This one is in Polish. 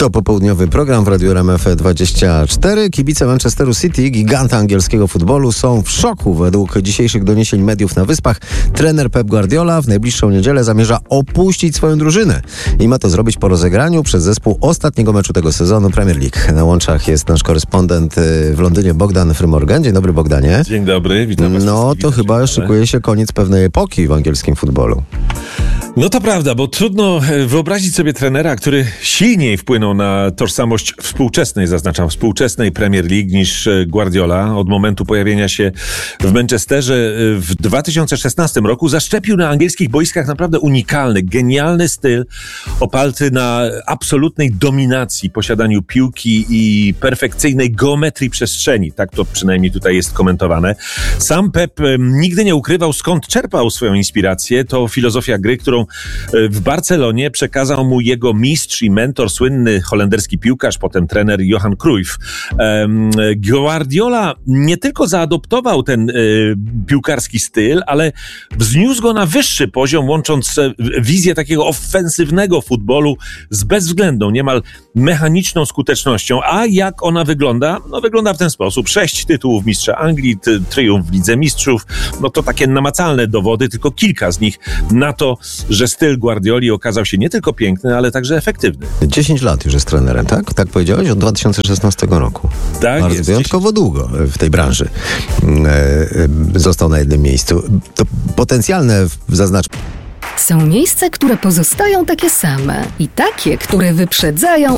To popołudniowy program w Radiu RMF24. Kibice Manchesteru City, giganta angielskiego futbolu, są w szoku. Według dzisiejszych doniesień mediów na Wyspach trener Pep Guardiola w najbliższą niedzielę zamierza opuścić swoją drużynę i ma to zrobić po rozegraniu przez zespół ostatniego meczu tego sezonu Premier League. Na łączach jest nasz korespondent w Londynie Bogdan Frymorgan. Dzień dobry, Bogdanie. Dzień dobry, witam was. No to chyba szykuje się koniec pewnej epoki w angielskim futbolu. No to prawda, bo trudno wyobrazić sobie trenera, który silniej wpłynął na tożsamość współczesnej Premier League niż Guardiola. Od momentu pojawienia się w Manchesterze w 2016 roku zaszczepił na angielskich boiskach naprawdę unikalny, genialny styl oparty na absolutnej dominacji, posiadaniu piłki i perfekcyjnej geometrii przestrzeni. Tak to przynajmniej tutaj jest komentowane. Sam Pep nigdy nie ukrywał, skąd czerpał swoją inspirację. To filozofia gry, którą w Barcelonie przekazał mu jego mistrz i mentor, słynny holenderski piłkarz, potem trener Johan Cruyff. Guardiola nie tylko zaadoptował ten piłkarski styl, ale wzniósł go na wyższy poziom, łącząc wizję takiego ofensywnego futbolu z bezwzględną, niemal mechaniczną skutecznością. A jak ona wygląda? No wygląda w ten sposób. 6 tytułów mistrza Anglii, triumf w Lidze Mistrzów. No to takie namacalne dowody, tylko kilka z nich na to, że styl Guardioli okazał się nie tylko piękny, ale także efektywny. 10 lat już jest trenerem, tak? Tak powiedziałeś? Od 2016 roku. Tak, bardzo jest. Wyjątkowo długo w tej branży został na jednym miejscu. To potencjalne, Są miejsca, które pozostają takie same i takie, które wyprzedzają